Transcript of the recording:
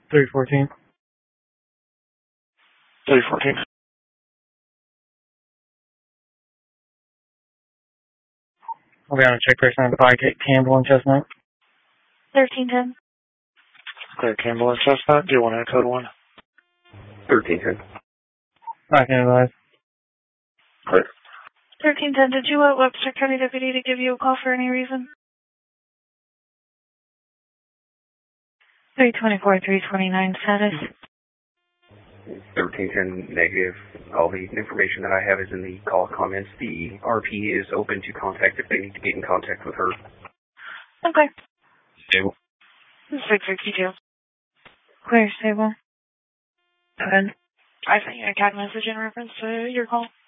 314. 314. I'll be on a check person on 5 Campbell and Chestnut. 1310. Clear Campbell and Chestnut. Do you want to code 1? 1310. I can advise. Clear. 1310, did you want Webster County Deputy to give you a call for any reason? 324, 329 status. 1310 negative. All the information that I have is in the call comments. The RP is open to contact if they need to get in contact with her. Okay. Stable. 662. Clear, stable. Good. I sent you a CAD message in reference to your call.